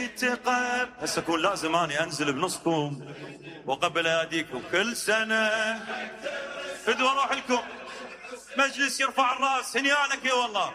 تقب. هسه اكون لازم اني انزل بنصكم وقبل اياديكم كل سنه فدوى اروح لكم مجلس يرفع الراس. هنيانك يا والله.